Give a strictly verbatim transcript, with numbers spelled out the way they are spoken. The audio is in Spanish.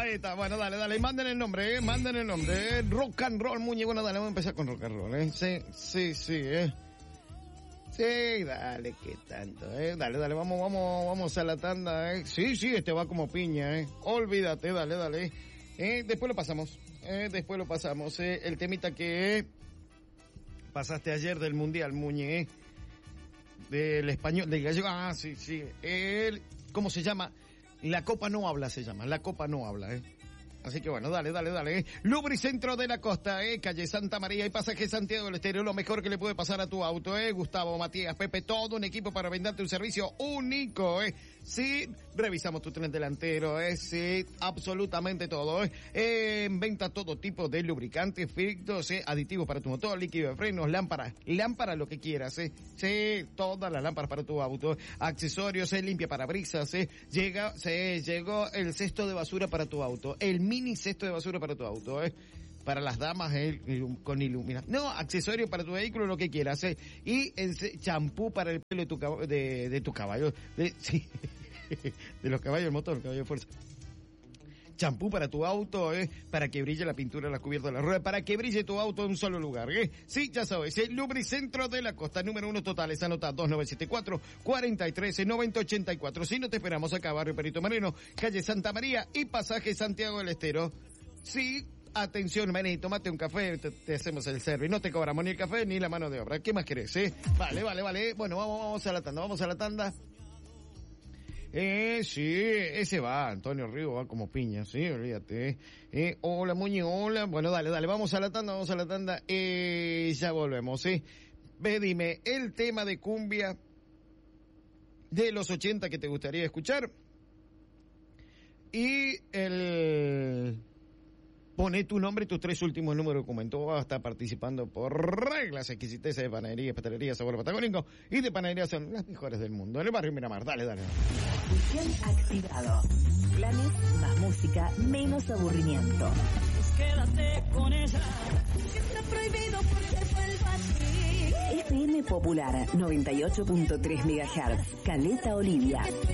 Ahí está, bueno, dale, dale, manden el nombre, eh, manden el nombre, eh. Rock and roll, muñe, bueno, dale, vamos a empezar con rock and roll, eh. Sí, sí, sí, eh. Sí, dale, qué tanto, eh. Dale, dale, vamos, vamos, vamos a la tanda, eh. Sí, sí, este va como piña, eh. Olvídate, dale, dale. Eh, después lo pasamos, eh, después lo pasamos, eh. El temita que eh, pasaste ayer del mundial, muñe, eh. Del español, del gallego, ah, sí, sí. El, ¿cómo se llama? La Copa No Habla se llama, La Copa No Habla, eh. Así que bueno, dale, dale, dale, eh. Lubricentro de la Costa, eh, calle Santa María y pasaje Santiago del Estero, lo mejor que le puede pasar a tu auto, eh. Gustavo, Matías, Pepe, todo un equipo para venderte un servicio único, eh. Sí, revisamos tu tren delantero, eh. Sí, absolutamente todo, eh. eh en venta todo tipo de lubricantes, filtros, eh. Aditivos para tu motor, líquido de frenos, lámparas, lámparas, lo que quieras, eh. Sí, todas las lámparas para tu auto, accesorios, eh. Limpia parabrisas, eh. Llega, se llegó el cesto de basura para tu auto, el mini cesto de basura para tu auto, eh. Para las damas, eh, con iluminación. No, accesorio para tu vehículo, lo que quieras, eh. Y el champú para el pelo de tu caballo, de, de tu caballo, de, sí, de los caballos del motor, caballo de fuerza. Champú para tu auto, eh, para que brille la pintura, la cubierta de la rueda, para que brille tu auto en un solo lugar, eh. Sí, ya sabes, el Lubricentro de la Costa, número uno totales, anota dos nueve siete cuatro, cuatro tres, nueve cero ocho cuatro. Si no, te esperamos acá, Barrio Perito Moreno, calle Santa María y pasaje Santiago del Estero. Sí, atención, vení, tomate un café, te, te hacemos el service, no te cobramos ni el café ni la mano de obra. ¿Qué más querés, eh? Vale, vale, vale, bueno, vamos, vamos a la tanda, vamos a la tanda. Eh, sí, ese va, Antonio Río va como piña, sí, olvídate. Eh, hola, Muñe, hola. Bueno, dale, dale, vamos a la tanda, vamos a la tanda. Eh, ya volvemos, eh. Ve, dime, el tema de cumbia de los ochenta que te gustaría escuchar. Y el... Poné tu nombre y tus tres últimos números de documento. Vas a estar participando por reglas exquisitas de panadería, pastelería, sabor patagónico y de panadería son las mejores del mundo. En el barrio Miramar, dale, dale. Fusión activado. Planes más música, menos aburrimiento. Quédate con ella. Está prohibido porque vuelva así. F M Popular noventa y ocho punto tres megahertz. Caleta Olivia.